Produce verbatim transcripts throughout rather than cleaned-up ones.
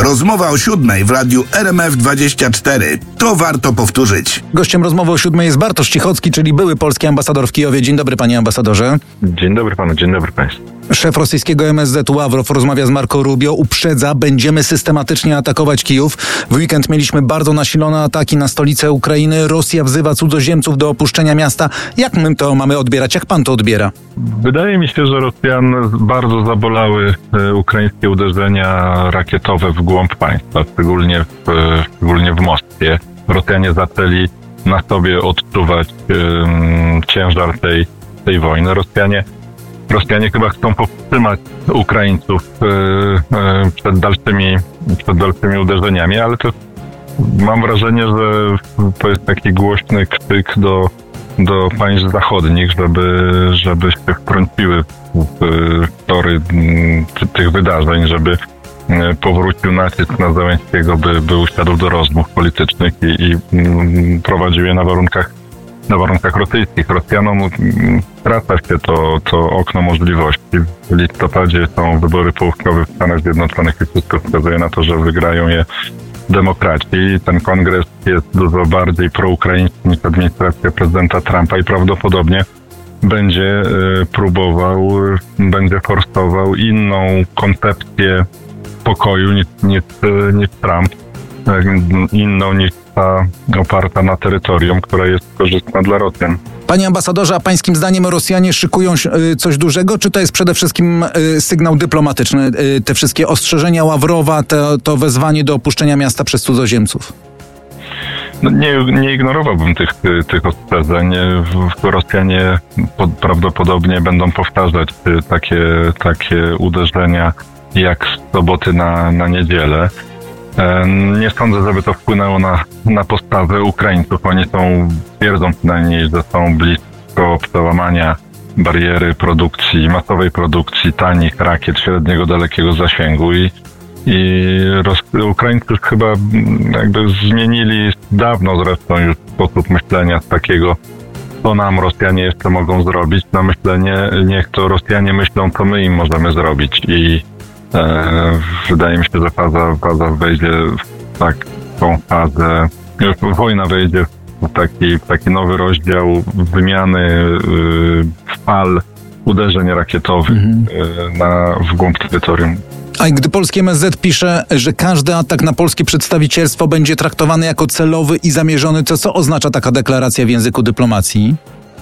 Rozmowa o siódmej w radiu R M F dwadzieścia cztery. To warto powtórzyć. Gościem rozmowy o siódmej jest Bartosz Cichocki, czyli były polski ambasador w Kijowie. Dzień dobry, panie ambasadorze. Dzień dobry panu, dzień dobry państwu. Szef rosyjskiego M S Z Ławrow rozmawia z Marco Rubio, uprzedza, będziemy systematycznie atakować Kijów. W weekend mieliśmy bardzo nasilone ataki na stolicę Ukrainy. Rosja wzywa cudzoziemców do opuszczenia miasta. Jak my to mamy odbierać? Jak pan to odbiera? Wydaje mi się, że Rosjan bardzo zabolały e, ukraińskie uderzenia rakietowe w głąb państwa, szczególnie w, e, szczególnie w Moskwie. Rosjanie zaczęli na sobie odczuwać e, ciężar tej, tej wojny. Rosjanie Rosjanie chyba chcą powstrzymać Ukraińców e, e, przed dalszymi, przed dalszymi uderzeniami, ale też mam wrażenie, że to jest taki głośny krzyk do, do państw zachodnich, żeby, żeby się wtrąciły w tory tych wydarzeń, żeby powrócił nacisk na Zełenskiego, by, by usiadł do rozmów politycznych i, i prowadził je na warunkach na warunkach rosyjskich. Rosjanom skraca się to, to okno możliwości. W listopadzie są wybory połówkowe w Stanach Zjednoczonych i wszystko wskazuje na to, że wygrają je demokraci. Ten kongres jest dużo bardziej proukraiński niż administracja prezydenta Trumpa i prawdopodobnie będzie próbował, będzie forsował inną koncepcję pokoju niż, niż, niż Trump, inną niż ta oparta na terytorium, która jest korzystna dla Rosjan. Panie ambasadorze, a pańskim zdaniem Rosjanie szykują coś dużego, czy to jest przede wszystkim sygnał dyplomatyczny? Te wszystkie ostrzeżenia Ławrowa, to, to wezwanie do opuszczenia miasta przez cudzoziemców? No nie, nie ignorowałbym tych, tych ostrzeżeń. Rosjanie prawdopodobnie będą powtarzać takie, takie uderzenia jak z soboty na, na niedzielę. Nie sądzę, żeby to wpłynęło na, na postawę Ukraińców. Oni są, twierdzą przynajmniej, że są blisko przełamania bariery produkcji, masowej produkcji tanich rakiet średniego, dalekiego zasięgu i, i Ros- Ukraińcy chyba jakby zmienili dawno zresztą już sposób myślenia z takiego, co nam Rosjanie jeszcze mogą zrobić, na myślenie, niech to Rosjanie myślą, co my im możemy zrobić i E, wydaje mi się, że faza, faza wejdzie w taką fazę, wojna wejdzie w taki, w taki nowy rozdział wymiany y, fal uderzeń rakietowych mhm. y, na, w głąb terytorium. A gdy polski M S Z pisze, że każdy atak na polskie przedstawicielstwo będzie traktowany jako celowy i zamierzony, to co oznacza taka deklaracja w języku dyplomacji?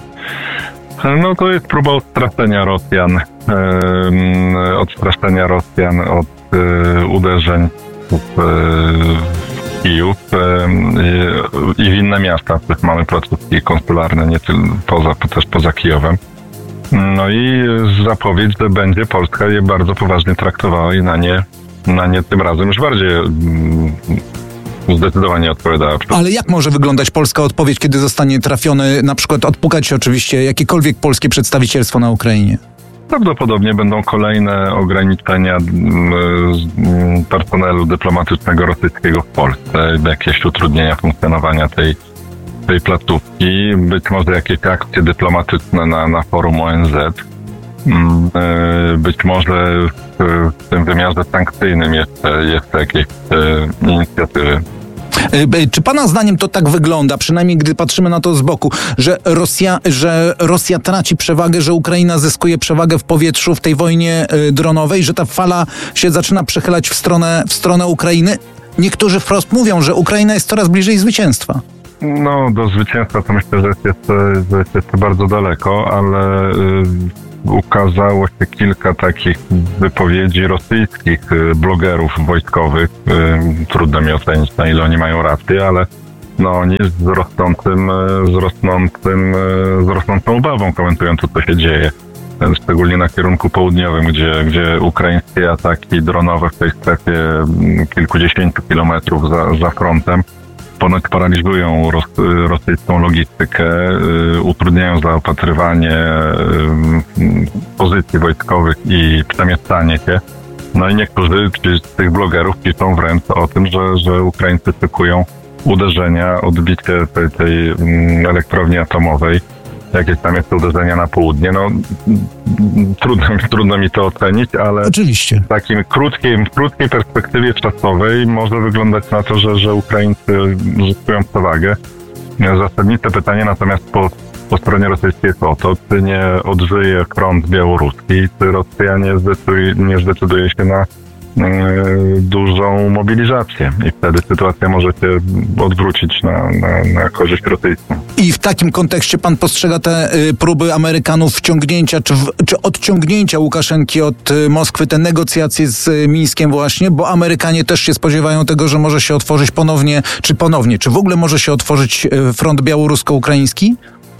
No to jest próba odstraszenia Rosjan, yy, odstraszenia Rosjan od yy, uderzeń w, w Kijów yy, i w inne miasta, w których mamy placówki konsularne, nie tylko poza, też poza Kijowem. No i zapowiedź, że będzie Polska je bardzo poważnie traktowała i na nie, na nie tym razem już bardziej yy, zdecydowanie odpowiadała. Ale jak może wyglądać polska odpowiedź, kiedy zostanie trafiony, na przykład odpukać oczywiście jakiekolwiek polskie przedstawicielstwo na Ukrainie? Prawdopodobnie będą kolejne ograniczenia personelu dyplomatycznego rosyjskiego w Polsce, jakieś utrudnienia funkcjonowania tej, tej placówki, być może jakieś akcje dyplomatyczne na, na forum O N Z. Być może w tym wymiarze sankcyjnym jeszcze, jeszcze jakieś inicjatywy. Czy pana zdaniem to tak wygląda, przynajmniej gdy patrzymy na to z boku, że Rosja, że Rosja traci przewagę, że Ukraina zyskuje przewagę w powietrzu w tej wojnie dronowej, że ta fala się zaczyna przechylać w stronę, w stronę Ukrainy? Niektórzy wprost mówią, że Ukraina jest coraz bliżej zwycięstwa. No, do zwycięstwa to myślę, że jest jeszcze, że jest jeszcze bardzo daleko, ale yy, ukazało się kilka takich wypowiedzi rosyjskich yy, blogerów wojskowych. Yy, trudno mi ocenić, na ile oni mają rację, ale no, oni z rosnącym, z rosnącym, z rosnącą obawą komentują to, co się dzieje. Szczególnie na kierunku południowym, gdzie, gdzie ukraińskie ataki dronowe w tej strefie kilkudziesięciu kilometrów za, za frontem ponoć paraliżują ros, rosyjską logistykę, y, utrudniają zaopatrywanie y, pozycji wojskowych i przemieszczanie się. No i niektórzy z tych blogerów piszą wręcz o tym, że, że Ukraińcy szykują uderzenia, odbicie tej, tej elektrowni atomowej jakieś tam jest uderzenia na południe. No, trudno, trudno mi to ocenić, ale oczywiście. w takim krótkim, krótkiej perspektywie czasowej może wyglądać na to, że, że Ukraińcy zyskują przewagę. Zasadnicze pytanie natomiast po, po stronie rosyjskiej jest o to, czy nie odżyje front białoruski, czy Rosja nie zdecyduje, nie zdecyduje się na dużą mobilizację i wtedy sytuacja może się odwrócić na, na, na korzyść rosyjską. I w takim kontekście pan postrzega te y, próby Amerykanów wciągnięcia czy, w, czy odciągnięcia Łukaszenki od y, Moskwy, te negocjacje z y, Mińskiem właśnie, bo Amerykanie też się spodziewają tego, że może się otworzyć ponownie, czy ponownie, czy w ogóle może się otworzyć y, front białorusko-ukraiński?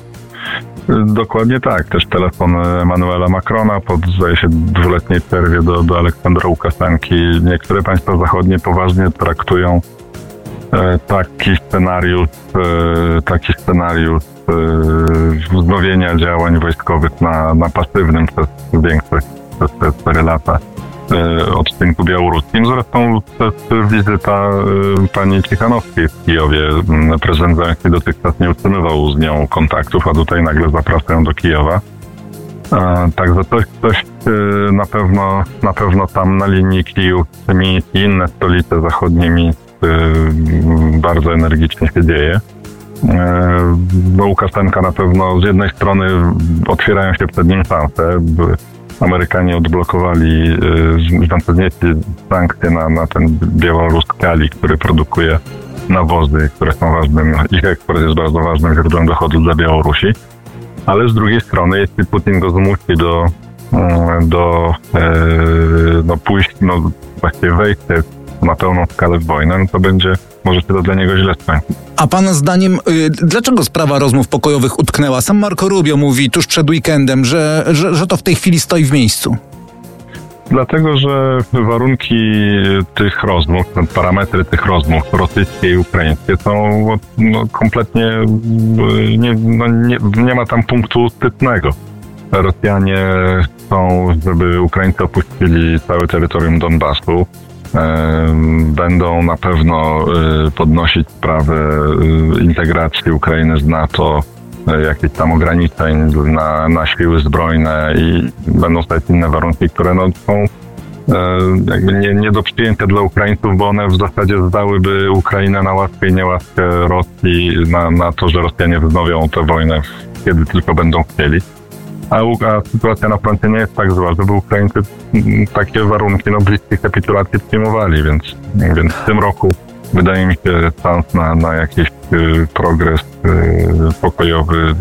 Dokładnie tak. Też telefon Emmanuela Macrona po, zdaje się, dwuletniej przerwie do, do Aleksandra Łukaszenki. Niektóre państwa zachodnie poważnie traktują e, taki scenariusz, e, taki scenariusz e, wznowienia działań wojskowych na, na pasywnym przez większość, przez te cztery lata e, odcinku białoruskim. Zresztą też wizyta e, pani Cichanowskiej w Kijowie. Prezydent Zełenski dotychczas nie utrzymywał z nią kontaktów, a tutaj nagle zapraszają do Kijowa. E, także coś, coś e, na pewno na pewno tam na linii Kijów-Mińsk i inne stolice zachodnie Mińsk e, bardzo energicznie się dzieje. E, bo Łukaszenka na pewno z jednej strony otwierają się przed nim szanse, by Amerykanie odblokowali, znaczy znieśli sankcje na, na ten białoruski Kali, który produkuje nawozy, które są ważnym, ich eksport jest bardzo ważnym źródłem dochodu dla Białorusi. Ale z drugiej strony, jeśli Putin go zmusi do, do no pójść, no właściwie wejście na pełną skalę w wojnę, no to będzie, może się to dla niego źle skończyć. A pana zdaniem, y, dlaczego sprawa rozmów pokojowych utknęła? Sam Marco Rubio mówi tuż przed weekendem, że, że, że to w tej chwili stoi w miejscu. Dlatego, że warunki tych rozmów, parametry tych rozmów rosyjskie i ukraińskie są no, kompletnie, nie, no, nie, nie ma tam punktu stytnego. Rosjanie chcą, żeby Ukraińcy opuścili całe terytorium Donbasu. Będą na pewno podnosić sprawę integracji Ukrainy z NATO, jakichś tam ograniczeń na, na siły zbrojne i będą stać inne warunki, które no, są jakby nie, nie do przyjęcia dla Ukraińców, bo one w zasadzie zdałyby Ukrainę na łaskę i niełaskę Rosji, na, na to, że Rosjanie wznowią tę wojnę, kiedy tylko będą chcieli. A, a sytuacja na froncie nie jest tak zła, żeby Ukraińcy takie warunki no, bliskie kapitulacji przyjmowali, więc, więc w tym roku wydaje mi się szans na, na jakiś y, progres y, pokojowy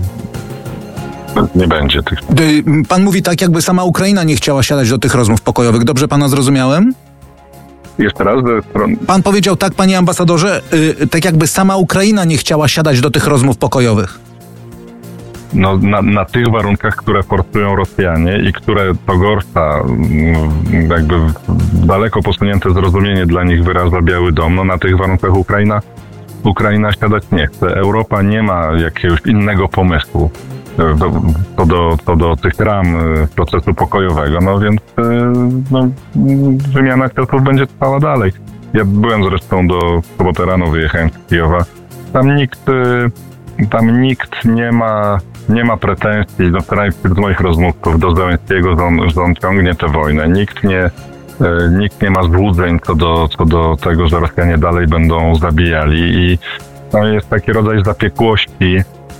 nie będzie tych. Pan mówi tak, jakby sama Ukraina nie chciała siadać do tych rozmów pokojowych. Dobrze pana zrozumiałem? Jeszcze raz? Pan powiedział tak, panie ambasadorze, y, tak jakby sama Ukraina nie chciała siadać do tych rozmów pokojowych. No, na, na tych warunkach, które forsują Rosjanie i które to gorsza, jakby daleko posunięte zrozumienie dla nich wyraża Biały Dom, no na tych warunkach Ukraina, Ukraina siadać nie chce. Europa nie ma jakiegoś innego pomysłu do, to, do, to do tych ram procesu pokojowego, no więc no, wymiana ciosów będzie trwała dalej. Ja byłem zresztą do soboty rano, wyjechałem z Kijowa. Tam nikt, tam nikt nie ma Nie ma pretensji, no z moich rozmówców do Zełenskiego, że on, że on ciągnie tę wojnę. Nikt nie, e, nikt nie ma złudzeń co do, co do tego, że Rosjanie dalej będą zabijali i no, jest taki rodzaj zapiekłości,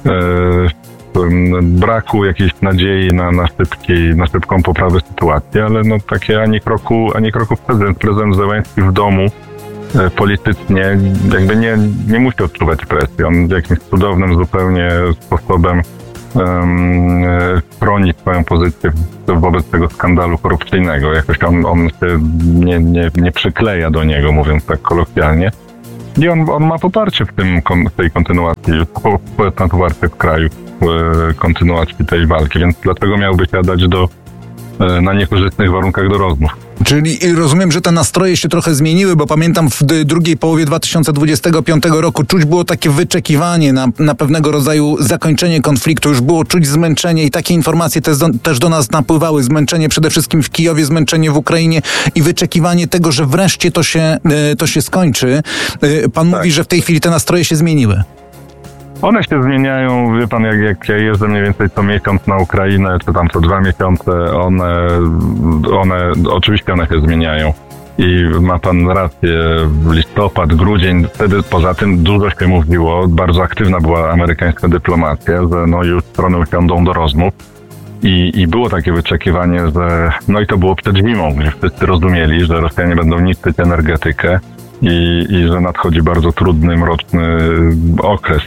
e, braku jakiejś nadziei na, na, szybkiej, na szybką poprawę sytuacji, ale no takie ani kroku, ani kroku w prezydent. Prezydent Zełenski w domu e, politycznie jakby nie, nie musi odczuwać presji. On jakimś cudownym zupełnie sposobem Um, chroni swoją pozycję wobec tego skandalu korupcyjnego. Jakoś on, on się nie, nie, nie przykleja do niego, mówiąc tak kolokwialnie. I on, on ma poparcie w tym, w tej kontynuacji, społeczne poparcie w kraju, w kontynuacji tej walki, więc dlatego miałby siadać do, na niekorzystnych warunkach do rozmów. Czyli rozumiem, że te nastroje się trochę zmieniły, bo pamiętam w drugiej połowie dwa tysiące dwudziestego piątego roku czuć było takie wyczekiwanie na, na pewnego rodzaju zakończenie konfliktu, już było czuć zmęczenie i takie informacje też do, też do nas napływały. Zmęczenie przede wszystkim w Kijowie, zmęczenie w Ukrainie i wyczekiwanie tego, że wreszcie to się, to się skończy. Pan tak mówi, że w tej chwili te nastroje się zmieniły. One się zmieniają, wie pan, jak, jak ja jeżdżę mniej więcej co miesiąc na Ukrainę, czy tam co dwa miesiące, one, one, oczywiście one się zmieniają. I ma pan rację, listopad, grudzień, wtedy poza tym dużo się mówiło, bardzo aktywna była amerykańska dyplomacja, że no już strony usiądą do rozmów. I, I było takie wyczekiwanie, że no i to było przed zimą, gdzie wszyscy rozumieli, że Rosjanie będą niszczyć energetykę i, i że nadchodzi bardzo trudny, mroczny okres.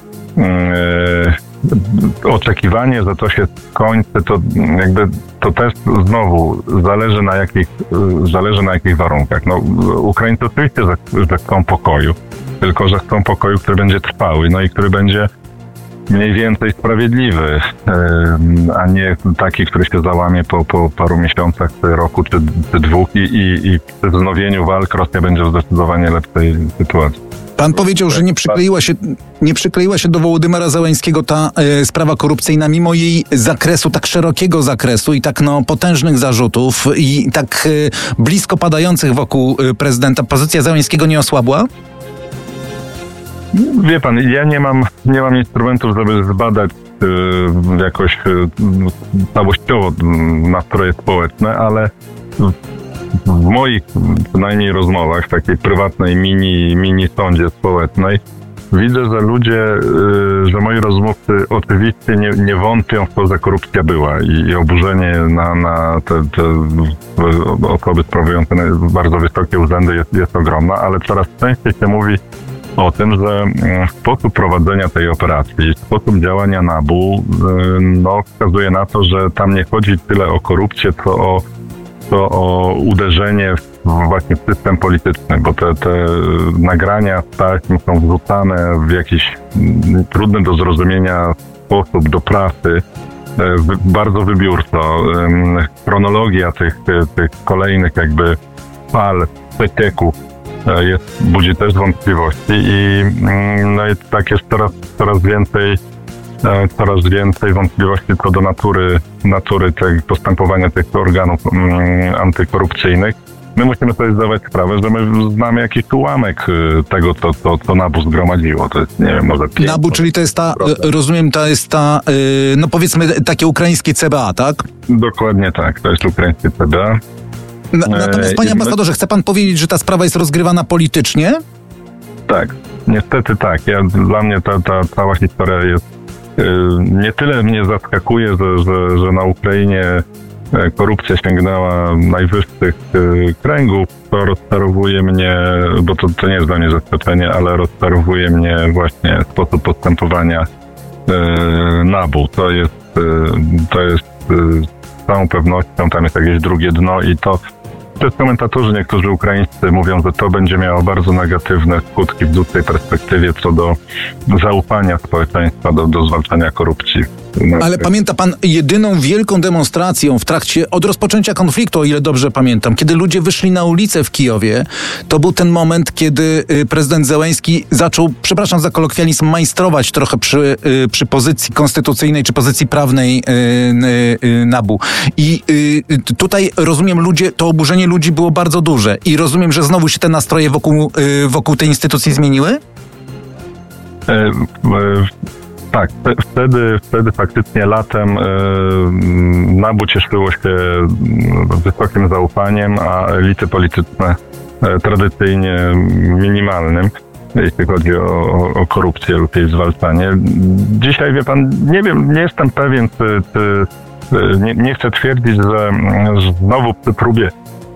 Yy, oczekiwanie, że to się skończy, to jakby to też znowu zależy na jakich, zależy na jakich warunkach. No, Ukraińcy oczywiście, że, że chcą pokoju, tylko że chcą pokoju, który będzie trwały, no i który będzie mniej więcej sprawiedliwy, yy, a nie taki, który się załamie po, po paru miesiącach, roku czy, czy dwóch i, i, i przy wznowieniu walk Rosja będzie w zdecydowanie lepszej sytuacji. Pan powiedział, że nie przykleiła się, nie przykleiła się do Wołodymyra Zełenskiego ta e, sprawa korupcyjna, mimo jej zakresu, tak szerokiego zakresu i tak no, potężnych zarzutów i tak e, blisko padających wokół e, prezydenta. Pozycja Zełenskiego nie osłabła? Wie pan, ja nie mam, nie mam instrumentów, żeby zbadać y, jakoś y, całościowo nastroje społeczne, ale w moich przynajmniej rozmowach, w takiej prywatnej mini, mini sądzie społecznej, widzę, że ludzie, y, że moi rozmówcy oczywiście nie, nie wątpią w to, że korupcja była i, i oburzenie na, na te, te osoby sprawujące bardzo wysokie urzędy jest, jest ogromne, ale coraz częściej się mówi o tym, że sposób prowadzenia tej operacji, sposób działania NABU no, wskazuje na to, że tam nie chodzi tyle o korupcję, co o, co o uderzenie w, właśnie w system polityczny, bo te, te nagrania z taśm są wrzucane w jakiś trudny do zrozumienia sposób do prasy, bardzo wybiórczo. Chronologia tych, tych kolejnych jakby fal przecieków jest, budzi też wątpliwości i no i tak jest coraz, coraz więcej coraz więcej wątpliwości co do natury, natury tego postępowania tych organów um, antykorupcyjnych. My musimy sobie zdawać sprawę, że my znamy jakiś ułamek tego, co, co, co NABU zgromadziło. To jest, nie wiem, może pięć, NABU, czyli to jest ta, procent. rozumiem, to jest ta, no powiedzmy takie ukraińskie C B A, tak? Dokładnie tak, to jest ukraińskie C B A. Natomiast, panie ambasadorze, chce pan powiedzieć, że ta sprawa jest rozgrywana politycznie? Tak, niestety tak. Ja, dla mnie ta, ta cała historia jest yy, nie tyle mnie zaskakuje, że, że, że na Ukrainie korupcja sięgnęła najwyższych yy, kręgów, to rozczarowuje mnie, bo to, to nie jest dla mnie zaskoczenie, ale rozczarowuje mnie właśnie sposób postępowania yy, NABU. To jest, yy, to jest yy, z całą pewnością, tam jest jakieś drugie dno i to też komentatorzy niektórzy ukraińscy mówią, że to będzie miało bardzo negatywne skutki w dłuższej perspektywie co do zaufania społeczeństwa do, do zwalczania korupcji. Ale pamięta pan, jedyną wielką demonstracją w trakcie, od rozpoczęcia konfliktu, o ile dobrze pamiętam, kiedy ludzie wyszli na ulicę w Kijowie, to był ten moment, kiedy prezydent Zełenski zaczął, przepraszam za kolokwializm, majstrować trochę przy, przy pozycji konstytucyjnej czy pozycji prawnej NABU. I tutaj, rozumiem, ludzie, to oburzenie ludzi było bardzo duże i rozumiem, że znowu się te nastroje wokół, wokół tej instytucji zmieniły? E, e, Tak, wtedy, wtedy faktycznie latem y, NABU cieszyło się wysokim zaufaniem, a elity polityczne y, tradycyjnie minimalnym, jeśli chodzi o, o, o korupcję lub jej zwalczanie. Dzisiaj, wie pan, nie wiem, nie jestem pewien, czy, czy nie, nie chcę twierdzić, że, że znowu przy próbie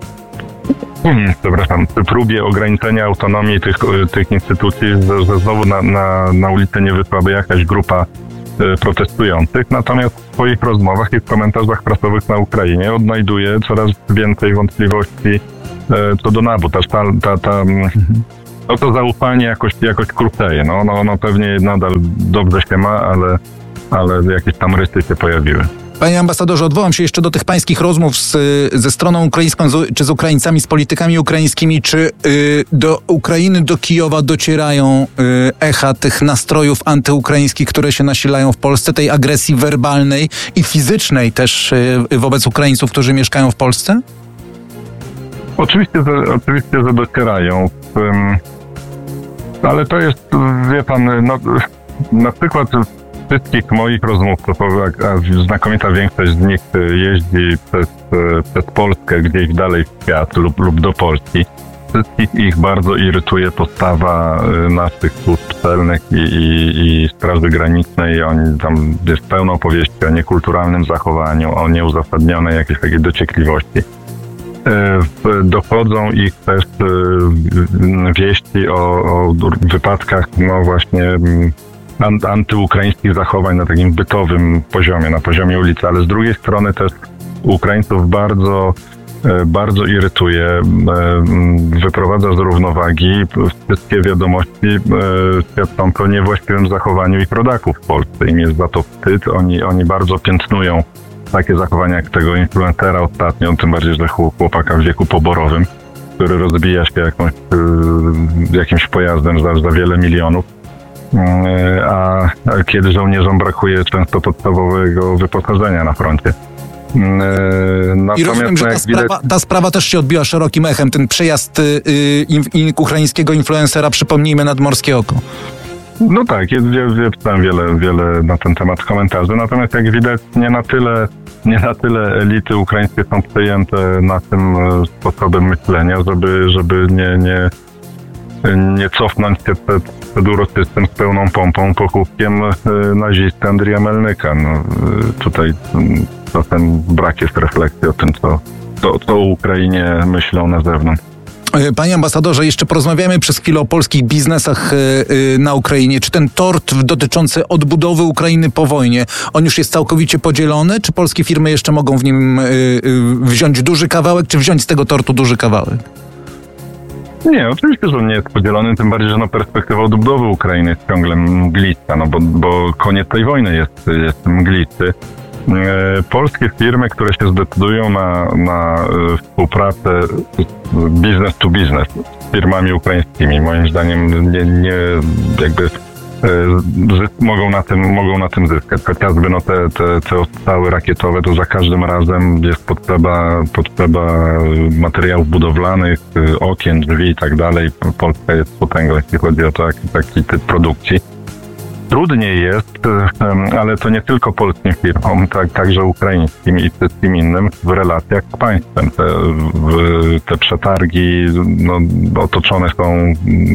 Hmm, przepraszam, przy próbie ograniczenia autonomii tych, tych instytucji, że, że znowu na, na, na ulicę nie wyszłaby jakaś grupa y, protestujących. Natomiast w swoich rozmowach i w komentarzach prasowych na Ukrainie odnajduję coraz więcej wątpliwości y, co do NABU. Ta, ta, ta, ta, no to zaufanie jakoś, jakoś kruteje. No, no, no pewnie nadal dobrze się ma, ale, ale jakieś tam rysy się pojawiły. Panie ambasadorze, odwołam się jeszcze do tych pańskich rozmów z, ze stroną ukraińską, z, czy z Ukraińcami, z politykami ukraińskimi. Czy y, do Ukrainy, do Kijowa docierają y, echa tych nastrojów antyukraińskich, które się nasilają w Polsce, tej agresji werbalnej i fizycznej też y, wobec Ukraińców, którzy mieszkają w Polsce? Oczywiście, że, oczywiście, że docierają. Um, ale to jest, wie pan, no... na przykład wszystkich moich rozmówców, a znakomita większość z nich jeździ przez, przez Polskę gdzieś dalej w świat lub, lub do Polski. Wszystkich ich bardzo irytuje postawa naszych służb celnych i, i, i Straży Granicznej. Oni tam jest pełno opowieści o niekulturalnym zachowaniu, o nieuzasadnionej jakiejś takiej dociekliwości. Dochodzą ich też wieści o, o wypadkach, no właśnie antyukraińskich zachowań na takim bytowym poziomie, na poziomie ulicy, ale z drugiej strony też Ukraińców bardzo bardzo irytuje, wyprowadza z równowagi. Wszystkie wiadomości świadczą o niewłaściwym zachowaniu ich rodaków w Polsce. Im jest za to wstyd. Oni, oni bardzo piętnują takie zachowania jak tego influencera ostatnio, tym bardziej, że chłopaka w wieku poborowym, który rozbija się jakąś, jakimś pojazdem za, za wiele milionów. A kiedy żołnierzom brakuje często podstawowego wyposażenia na froncie. Natomiast I rozumiem, że ta sprawa, widać... ta sprawa też się odbiła szerokim echem, ten przejazd y, y, ukraińskiego influencera, przypomnijmy, nad Morskie Oko. No tak, jest, ja, ja czytałem wiele, wiele na ten temat komentarzy, natomiast jak widać nie na tyle, nie na tyle elity ukraińskie są przejęte na tym sposobem myślenia, żeby, żeby nie, nie, nie cofnąć się przed, przed uroczystym z pełną pompą pochówkiem nazisty Andrija Melnyka. No, tutaj czasem brak jest refleksji o tym, co, co, co o Ukrainie myślą na zewnątrz. Panie ambasadorze, jeszcze porozmawiamy przez chwilę o polskich biznesach na Ukrainie. Czy ten tort dotyczący odbudowy Ukrainy po wojnie, on już jest całkowicie podzielony? Czy polskie firmy jeszcze mogą w nim wziąć duży kawałek, czy wziąć z tego tortu duży kawałek? Nie, oczywiście, że on nie jest podzielony, tym bardziej, że no, perspektywa odbudowy Ukrainy jest ciągle mglista, no bo, bo koniec tej wojny jest, jest mglisty. Polskie firmy, które się zdecydują na, na współpracę business to business z firmami ukraińskimi, moim zdaniem nie, nie jakby mogą na tym, mogą na tym zyskać. Chociażby no te, te, te ostrzały rakietowe, to za każdym razem jest potrzeba, potrzeba materiałów budowlanych, okien, drzwi i tak dalej. Polska jest potęgą, jeśli chodzi o taki, taki typ produkcji. Trudniej jest, ale to nie tylko polskim firmom, tak, także ukraińskim i wszystkim innym w relacjach z państwem. Te, te przetargi no, otoczone są mm,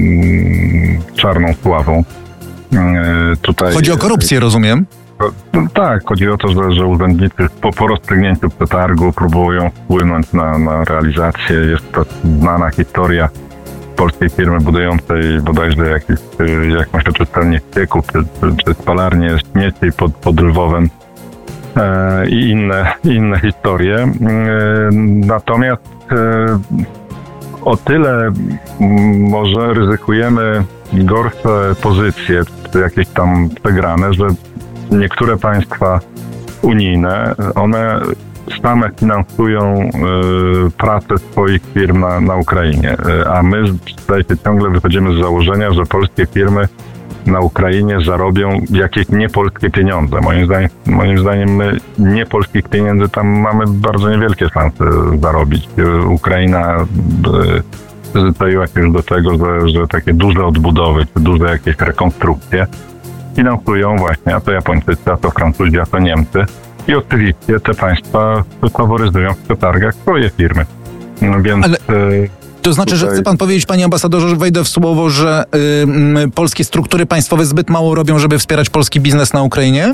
czarną sławą. Tutaj, chodzi o korupcję, rozumiem? No, tak, chodzi o to, że, że urzędnicy po, po rozstrzygnięciu przetargu próbują wpłynąć na, na realizację. Jest to znana historia polskiej firmy budującej bodajże jakiś, jakąś oczyszczalnię ścieków, czy, czy, czy spalarnię śmieci pod, pod Lwowem e, i inne, inne historie. E, natomiast e, o tyle może ryzykujemy gorsze pozycje, czy jakieś tam przegrane, że niektóre państwa unijne, one same finansują y, pracę swoich firm na, na Ukrainie, y, a my zdaje się ciągle wychodzimy z założenia, że polskie firmy na Ukrainie zarobią jakieś niepolskie pieniądze. Moim zdaniem, moim zdaniem my niepolskich pieniędzy tam mamy bardzo niewielkie szanse zarobić. Y, Ukraina y, przyzwyczaiła się już do tego, że, że takie duże odbudowy, czy duże jakieś rekonstrukcje finansują właśnie, a to Japończycy, a to Francuzi, a to Niemcy. I oczywiście te państwa faworyzują w przetargach swoje firmy. No więc, Ale to znaczy, tutaj... że chce pan powiedzieć, panie ambasadorze, że wejdę w słowo, że y, polskie struktury państwowe zbyt mało robią, żeby wspierać polski biznes na Ukrainie?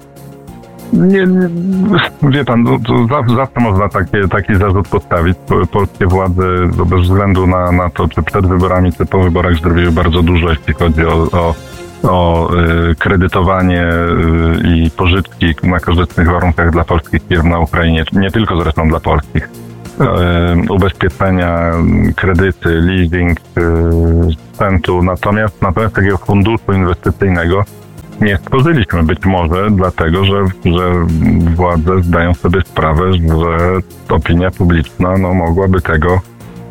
Nie, nie wie pan, to, to zawsze można takie, taki zarzut postawić. Polskie władze bez względu na, na to, czy przed wyborami, czy po wyborach zrobiły bardzo dużo, jeśli chodzi o, o o y, kredytowanie y, i pożyczki na korzystnych warunkach dla polskich firm na Ukrainie, nie tylko zresztą dla polskich. Y, ubezpieczenia, kredyty, leasing, y, sprzętu. Natomiast, natomiast takiego funduszu inwestycyjnego nie stworzyliśmy, być może dlatego, że, że władze zdają sobie sprawę, że opinia publiczna no, mogłaby tego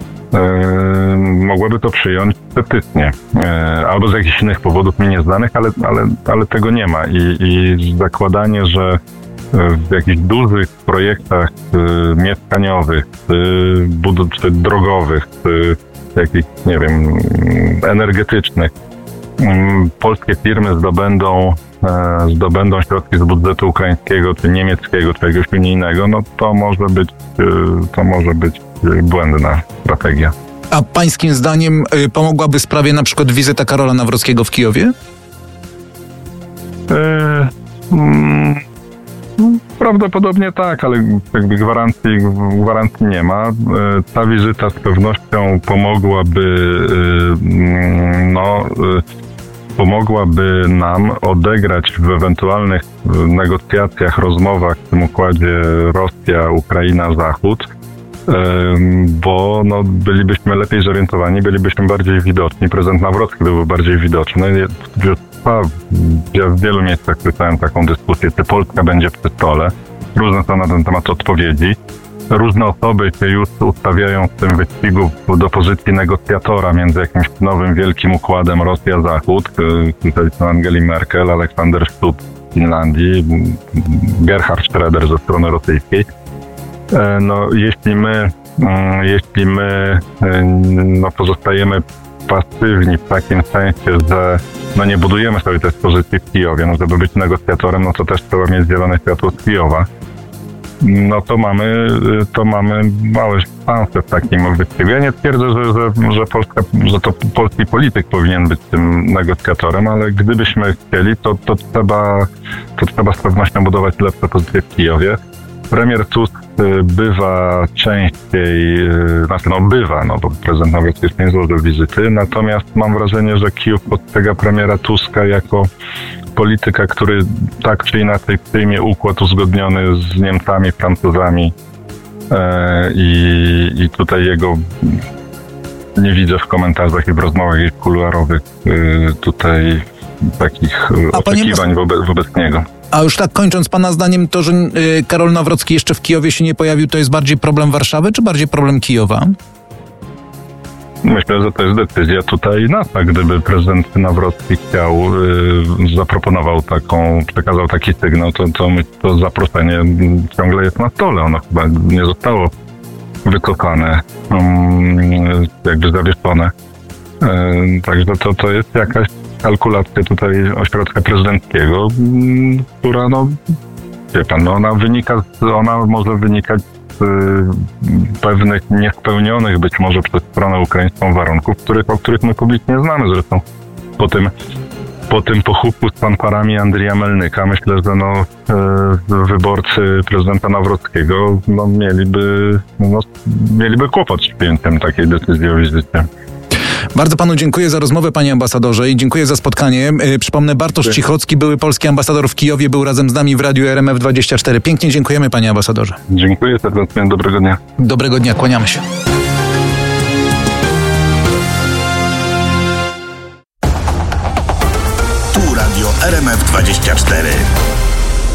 Yy, mogłaby to przyjąć sceptycznie. Yy, albo z jakichś innych powodów mi nieznanych, ale, ale, ale tego nie ma. I, i zakładanie, że w jakichś dużych projektach yy, mieszkaniowych, yy, budów, czy drogowych, czy jakichś, nie wiem, energetycznych polskie firmy zdobędą, zdobędą środki z budżetu ukraińskiego, czy niemieckiego, czy jakiegoś unijnego, no to może być, to może być błędna strategia. A pańskim zdaniem pomogłaby sprawie na przykład wizyta Karola Nawrockiego w Kijowie? E, mm, prawdopodobnie tak, ale jakby gwarancji, gwarancji nie ma. E, ta wizyta z pewnością pomogłaby e, no e, pomogłaby nam odegrać w ewentualnych negocjacjach, rozmowach w tym układzie Rosja, Ukraina, Zachód, bo no, bylibyśmy lepiej zorientowani, bylibyśmy bardziej widoczni. Prezydent Nawrocki był bardziej widoczny. Ja w wielu miejscach słyszałem taką dyskusję, czy Polska będzie przy stole. Różne są na ten temat odpowiedzi. Różne osoby się już ustawiają w tym wyścigu do pozycji negocjatora między jakimś nowym wielkim układem Rosja-Zachód. Tutaj są Angeli Merkel, Aleksander Stubb z Finlandii, Gerhard Schröder ze strony rosyjskiej. No, jeśli my, jeśli my no, pozostajemy pasywni w takim sensie, że no, nie budujemy sobie też pozycji w Kijowie, no, żeby być negocjatorem, no to też trzeba mieć zielone światło z Kijowa. No to mamy, to mamy małe szanse w takim wyścigu. Ja nie twierdzę, że, że, że, Polska, że to polski polityk powinien być tym negocjatorem, ale gdybyśmy chcieli, to, to, trzeba, to trzeba z pewnością budować lepsze pozycje w Kijowie. Premier Tusk bywa częściej, znaczy no bywa, no bo prezydent Nawrocki jeszcze nie złożył wizyty, natomiast mam wrażenie, że Kijów postrzega premiera Tuska jako polityka, który tak czy inaczej przyjmie układ uzgodniony z Niemcami, Francuzami e, i, i tutaj jego nie widzę w komentarzach i w rozmowach i kuluarowych e, tutaj takich A oczekiwań wobec, wobec niego. A już tak kończąc, pana zdaniem to, że y, Karol Nawrocki jeszcze w Kijowie się nie pojawił, to jest bardziej problem Warszawy, czy bardziej problem Kijowa? Myślę, że to jest decyzja tutaj nasza. Gdyby prezydent Nawrocki chciał, y, zaproponował taką, przekazał taki sygnał, to, to, to zaproszenie ciągle jest na stole. Ono chyba nie zostało wykopane, um, jakby zawieszone. Y, także to, to jest jakaś kalkulacja tutaj ośrodka prezydenckiego, która no, wie pan, no ona wynika, z, ona może wynikać z y, pewnych niespełnionych być może przez stronę ukraińską warunków, których, o których my publicznie znamy. Zresztą po tym, po tym pochówku z fanfarami Andrija Melnyka myślę, że no, y, wyborcy prezydenta Nawrockiego no, mieliby, no, mieliby kłopot z przyjęciem takiej decyzji o wizycie. Bardzo panu dziękuję za rozmowę, panie ambasadorze, i dziękuję za spotkanie. Przypomnę, Bartosz Cichocki, były polski ambasador w Kijowie, był razem z nami w Radiu R M F dwadzieścia cztery. Pięknie dziękujemy, panie ambasadorze. Dziękuję serdecznie, dobrego dnia. Dobrego dnia, kłaniamy się. Tu Radio R M F dwadzieścia cztery.